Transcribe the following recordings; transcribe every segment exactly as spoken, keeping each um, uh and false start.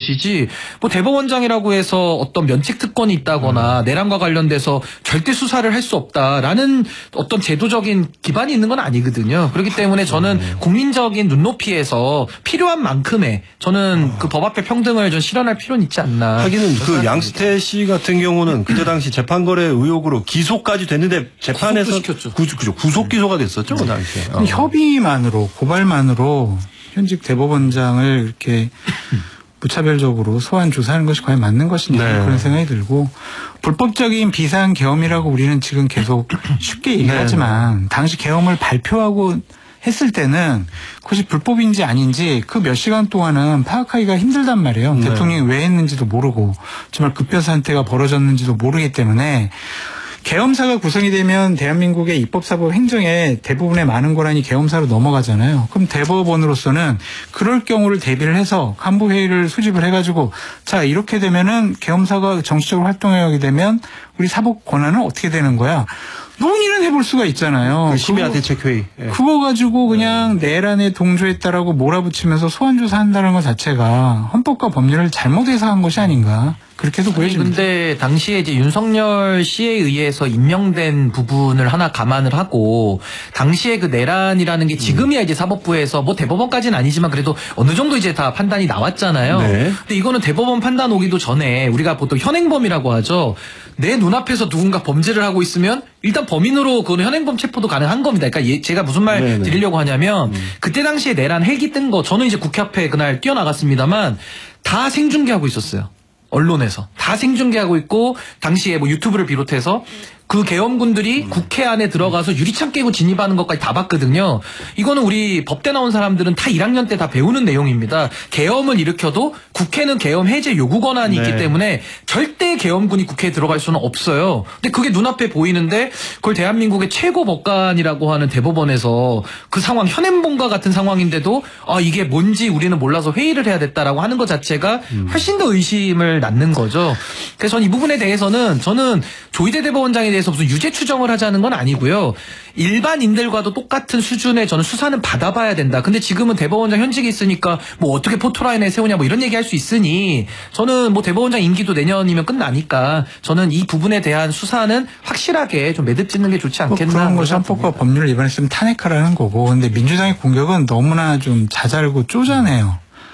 것이지 뭐 대법원장이라고 해서 어떤 면책 특권이 있다거나 음. 내란과 관련돼서 절대 수사를 할 수 없다라는 어떤 제도적인 기반이 있는 건 아니거든요. 그렇기 때문에 저는 음. 국민적인 눈높이에서 필요한 만큼의 저는 그 법 앞에 평등을 좀 실현할 필요는 있지 않나. 하기는 그 양스태 씨 같은 경우는 그때 당시 재판거래 의혹으로 기소까지 됐는데 재판에서 구속, 구속 기소가 됐었죠. 그 당시에. 어. 협의만으로 고발만으로 현직 대법원장을 이렇게 무차별적으로 소환 조사하는 것이 과연 맞는 것이냐 네. 그런 생각이 들고 불법적인 비상 계엄이라고 우리는 지금 계속 쉽게 얘기하지만 네. 당시 계엄을 발표하고 했을 때는 그것이 불법인지 아닌지 그 몇 시간 동안은 파악하기가 힘들단 말이에요. 네. 대통령이 왜 했는지도 모르고 정말 급변 사태가 벌어졌는지도 모르기 때문에 계엄사가 구성이 되면 대한민국의 입법사법 행정에 대부분의 많은 권한이 계엄사로 넘어가잖아요. 그럼 대법원으로서는 그럴 경우를 대비를 해서 간부회의를 수집을 해가지고 자 이렇게 되면은 계엄사가 정치적으로 활동하게 되면 우리 사법 권한은 어떻게 되는 거야. 논의는 해볼 수가 있잖아요. 그 심야 대책회의. 예. 그거 가지고 그냥 내란에 동조했다라고 몰아붙이면서 소환조사한다는 것 자체가 헌법과 법률을 잘못해서 한 것이 아닌가. 그렇게도 보여집니다. 근데 당시에 이제 윤석열 씨에 의해서 임명된 부분을 하나 감안을 하고 당시에 그 내란이라는 게 지금이야 이제 사법부에서 뭐 대법원까지는 아니지만 그래도 어느 정도 이제 다 판단이 나왔잖아요. 네. 근데 이거는 대법원 판단 오기도 전에 우리가 보통 현행범이라고 하죠. 내 눈앞에서 누군가 범죄를 하고 있으면 일단 범인으로 그거는 현행범 체포도 가능한 겁니다. 그러니까 예, 제가 무슨 말 네네. 드리려고 하냐면 음. 그때 당시에 내란 헬기 뜬 거 저는 이제 국회 앞에 그날 뛰어나갔습니다만 다 생중계하고 있었어요. 언론에서 다 생중계하고 있고 당시에 뭐 유튜브를 비롯해서 그 계엄군들이 음. 국회 안에 들어가서 유리창 깨고 진입하는 것까지 다 봤거든요. 이거는 우리 법대 나온 사람들은 다 일 학년 때 다 배우는 내용입니다. 계엄을 일으켜도 국회는 계엄 해제 요구 권한이 네. 있기 때문에 절대 계엄군이 국회에 들어갈 수는 없어요. 근데 그게 눈앞에 보이는데 그걸 대한민국의 최고 법관이라고 하는 대법원에서 그 상황 현행범과 같은 상황인데도 아 이게 뭔지 우리는 몰라서 회의를 해야 됐다라고 하는 것 자체가 훨씬 더 의심을 낳는 거죠. 그래서 저는 이 부분에 대해서는 저는 조희대 대법원장에 대해서 무슨 유죄 추정을 하자는 건 아니고요. 일반인들과도 똑같은 수준의 저는 수사는 받아봐야 된다. 근데 지금은 대법원장 현직에 있으니까 뭐 어떻게 포토라인에 세우냐 뭐 이런 얘기할 수 있으니 저는 뭐 대법원장 임기도 내년이면 끝나니까 저는 이 부분에 대한 수사는 확실하게 좀 매듭 짓는 게 좋지 않겠나. 뭐 그런 것이 헌법과 법률을 위반했으면 탄핵하라는 거고. 근데 민주당의 공격은 너무나 좀 자잘고 쪼잔해요.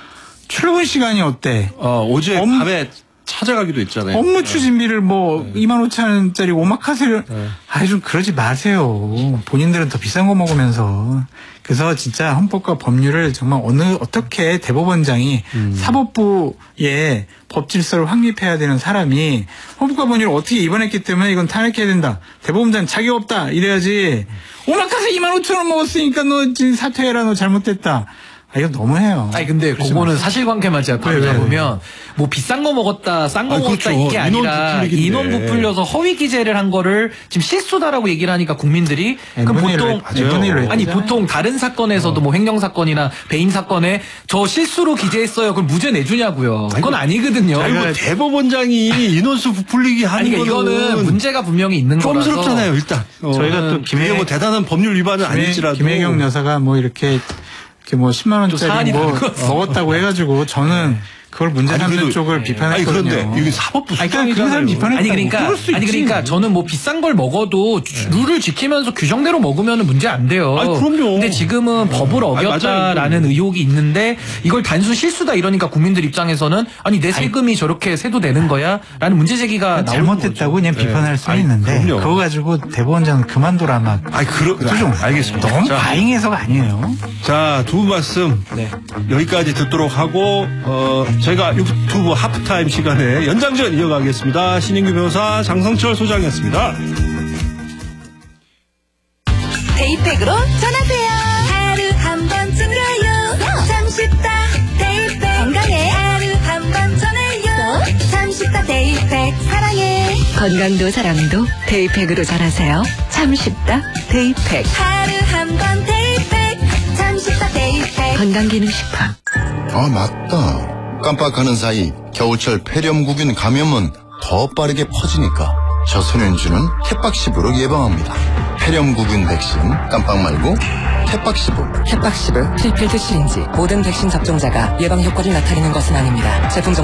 출근 시간이 어때? 어, 어제 업... 밤에 찾아가기도 했잖아요. 업무 추진비를 뭐 네. 이만 오천 원짜리 오마카세를 네. 아이 좀 그러지 마세요. 본인들은 더 비싼 거 먹으면서. 그래서 진짜 헌법과 법률을 정말 어느 어떻게 대법원장이 음. 사법부에 법 질서를 확립해야 되는 사람이 헌법과 법률을 어떻게 위반했기 때문에 이건 탄핵해야 된다. 대법원장 자격 없다. 이래야지. 오마카세 이만 오천 원 먹었으니까 너 지금 사퇴해라. 너 잘못됐다. 아, 이거 너무해요. 아니, 근데 그거는 사실관계만 제가 바로잡으면, 뭐 비싼 거 먹었다, 싼 거 먹었다, 그렇죠. 이게 아니라 인원 부풀려서 허위 기재를 한 거를 지금 실수다라고 얘기를 하니까 국민들이, 그럼 보통, 아니, 보통 다른 사건에서도 어. 뭐 횡령사건이나 배임사건에 저 실수로 기재했어요. 그걸 무죄 내주냐고요. 그건 아니거든요. 아니, 뭐 대법원장이 인원수 부풀리기 하는 아니, 그러니까 이거는 문제가 분명히 있는 거라서. 꼼스럽잖아요, 일단. 어. 저희가 또 김해, 뭐 대단한 법률 위반은 김해, 아니지라도. 김혜경 여사가 뭐 이렇게 이렇게 뭐 십만 원짜리 뭐 먹었다고 해가지고 저는 네. 그걸 문제 삼는 쪽을 네. 비판했거든요. 아니 그런데 이게 사법부 수장이잖아요. 그 사람 비판했다고. 아니 그러니까 아니 그러니까 저는 뭐 비싼 걸 먹어도 네. 룰을 지키면서 규정대로 먹으면 문제 안 돼요. 아니 그럼요. 근데 지금은 어. 법을 어겼다라는 아니, 의혹이 있는데 이걸 단순 실수다 이러니까 국민들 입장에서는 아니 내 세금이 아니, 저렇게 세도 되는 거야라는 문제 제기가 잘못됐다고 그냥 네. 비판할 수 있는데 그럼요. 그거 가지고 대법원장은 그만둬라 막. 아니 그러 좀 알겠습니다. 너무 과잉해서가 아니에요. 자, 두 분 말씀 네. 여기까지 듣도록 하고 어. 저희가 유튜브 하프타임 시간에 연장전 이어가겠습니다. 신인규 변호사, 장성철 소장이었습니다. 데이팩으로 전하세요. 하루 한 번쯤가요. 참 쉽다 데이팩. 건강에 하루 한 번 전해요. 참 쉽다 데이팩. 사랑해. 건강도 사랑도 데이팩으로 전하세요. 참 쉽다 데이팩. 하루 한 번 데이팩. 참 쉽다 데이팩. 건강기능식품. 아 맞다. 깜빡하는 사이 겨울철 폐렴구균 감염은 더 빠르게 퍼지니까 저소년주는 해박십으로 예방합니다. 폐렴구균 백신 깜빡 말고 해박십으. 해박십은 필필드 시린지 모든 백신 접종자가 예방 효과를 나타내는 것은 아닙니다. 제품